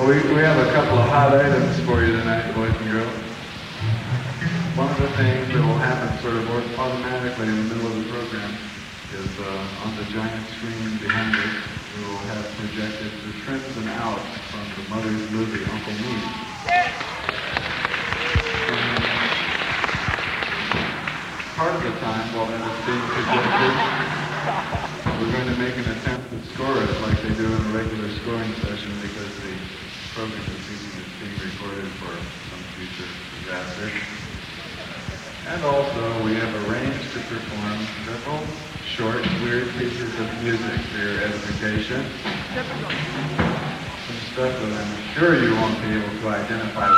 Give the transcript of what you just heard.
We have a couple of hot items for you tonight, boys and girls. One of the things that will happen sort of automatically in the middle of the program is on the giant screen behind us, we will have projected the trims and outs from the Mother's movie, Uncle Me. Part of the time while that is being projected, we're going to make an attempt to score it like they do in a regular scoring session because the program is being recorded for some future disaster. And also, we have arranged to perform several short, weird pieces of music for your edification. Some stuff that I'm sure you won't be able to identify